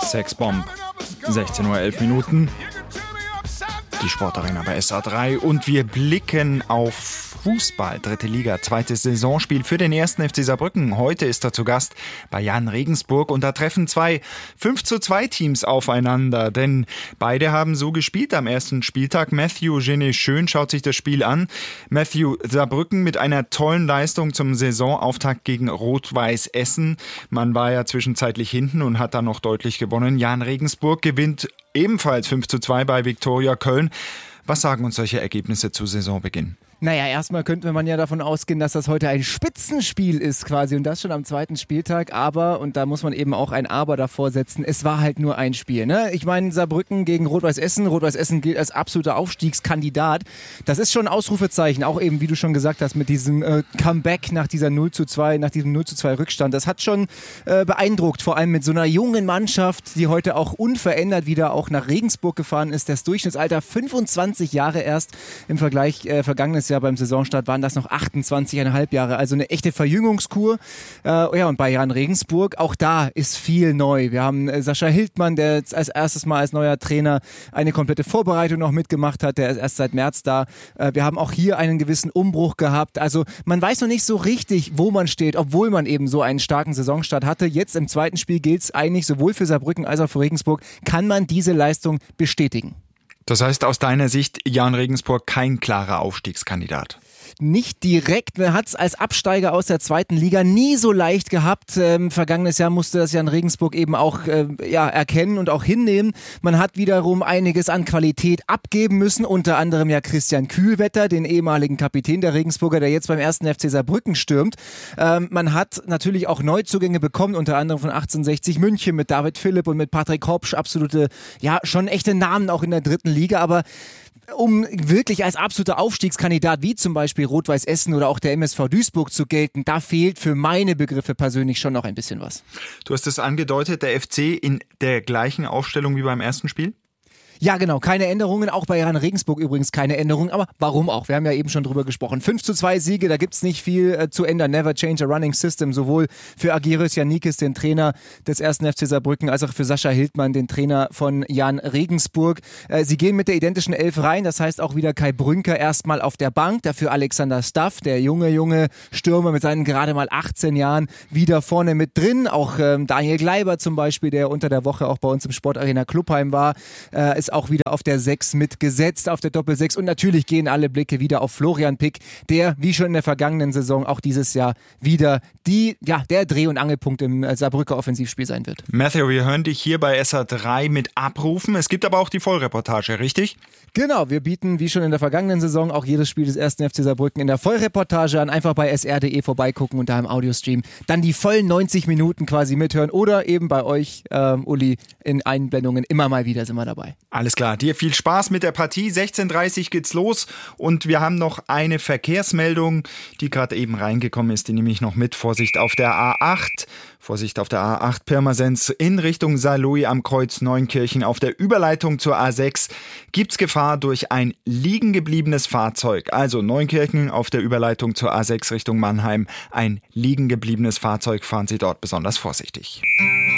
Sexbomb. 16:11 Uhr. Die Sportarena bei SA3 und wir blicken auf Fußball, 3. Liga, 2. Saisonspiel für den 1. FC Saarbrücken. Heute ist er zu Gast bei Jan Regensburg und da treffen zwei 5:2 Teams aufeinander, denn beide haben so gespielt am ersten Spieltag. Matthew Genet-Schön schaut sich das Spiel an. Matthew, Saarbrücken mit einer tollen Leistung zum Saisonauftakt gegen Rot-Weiß Essen. Man war ja zwischenzeitlich hinten und hat dann noch deutlich gewonnen. Jan Regensburg gewinnt ebenfalls 5:2 bei Viktoria Köln. Was sagen uns solche Ergebnisse zu Saisonbeginn? Naja, erstmal könnte man ja davon ausgehen, dass das heute ein Spitzenspiel ist quasi und das schon am 2. Spieltag, aber, und da muss man eben auch ein Aber davor setzen, es war halt nur ein Spiel, ne? Ich meine, Saarbrücken gegen Rot-Weiß Essen. Rot-Weiß Essen gilt als absoluter Aufstiegskandidat. Das ist schon ein Ausrufezeichen, auch eben, wie du schon gesagt hast, mit diesem Comeback nach diesem 0:2 Rückstand. Das hat schon beeindruckt, vor allem mit so einer jungen Mannschaft, die heute auch unverändert wieder auch nach Regensburg gefahren ist. Das Durchschnittsalter 25 Jahre erst im Vergleich vergangenes Jahr beim Saisonstart waren das noch 28,5 Jahre, also eine echte Verjüngungskur. Und bei Jan Regensburg, auch da ist viel neu. Wir haben Sascha Hildmann, der jetzt als erstes Mal als neuer Trainer eine komplette Vorbereitung noch mitgemacht hat, der ist erst seit März da. Wir haben auch hier einen gewissen Umbruch gehabt. Also man weiß noch nicht so richtig, wo man steht, obwohl man eben so einen starken Saisonstart hatte. Jetzt im zweiten Spiel gilt es eigentlich sowohl für Saarbrücken als auch für Regensburg, kann man diese Leistung bestätigen. Das heißt aus deiner Sicht Jan Regensburg kein klarer Aufstiegskandidat? Nicht direkt, man hat es als Absteiger aus der 2. Liga nie so leicht gehabt. Vergangenes Jahr musste das Jan Regensburg eben auch erkennen und auch hinnehmen. Man hat wiederum einiges an Qualität abgeben müssen, unter anderem ja Christian Kühlwetter, den ehemaligen Kapitän der Regensburger, der jetzt beim 1. FC Saarbrücken stürmt. Man hat natürlich auch Neuzugänge bekommen, unter anderem von 1860 München mit David Philipp und mit Patrick Hopsch, absolute, ja, schon echte Namen auch in der 3. Liga, aber um wirklich als absoluter Aufstiegskandidat wie zum Beispiel Rot-Weiß Essen oder auch der MSV Duisburg zu gelten, da fehlt für meine Begriffe persönlich schon noch ein bisschen was. Du hast es angedeutet, der FC in der gleichen Aufstellung wie beim ersten Spiel? Ja, genau, keine Änderungen, auch bei Jan Regensburg übrigens keine Änderungen, aber warum auch? Wir haben ja eben schon drüber gesprochen. 5:2 Siege, da gibt's nicht viel zu ändern. Never change a running system, sowohl für Agirus Janikis, den Trainer des 1. FC Saarbrücken, als auch für Sascha Hildmann, den Trainer von Jan Regensburg. Sie gehen mit der identischen 11 rein, das heißt auch wieder Kai Brünker erstmal auf der Bank, dafür Alexander Staff, der junge Stürmer mit seinen gerade mal 18 Jahren, wieder vorne mit drin. Auch Daniel Gleiber zum Beispiel, der unter der Woche auch bei uns im Sportarena Clubheim war, ist auch wieder auf der 6 mitgesetzt, auf der Doppel-6 und natürlich gehen alle Blicke wieder auf Florian Pick, der wie schon in der vergangenen Saison auch dieses Jahr wieder der Dreh- und Angelpunkt im Saarbrücker Offensivspiel sein wird. Matthew, wir hören dich hier bei SA3 mit abrufen. Es gibt aber auch die Vollreportage, richtig? Genau, wir bieten wie schon in der vergangenen Saison auch jedes Spiel des 1. FC Saarbrücken in der Vollreportage an. Einfach bei sr.de vorbeigucken und da im Audiostream dann die vollen 90 Minuten quasi mithören oder eben bei euch, Uli, in Einblendungen immer mal wieder sind wir dabei. Alles klar, dir viel Spaß mit der Partie. 16:30 geht's los und wir haben noch eine Verkehrsmeldung, die gerade eben reingekommen ist, die nehme ich noch mit. Vorsicht auf der A8. Vorsicht auf der A8 Pirmasens in Richtung Saarlouis am Kreuz Neunkirchen. Auf der Überleitung zur A6 gibt's Gefahr durch ein liegen gebliebenes Fahrzeug. Also Neunkirchen auf der Überleitung zur A6 Richtung Mannheim. Ein liegen gebliebenes Fahrzeug, fahren Sie dort besonders vorsichtig.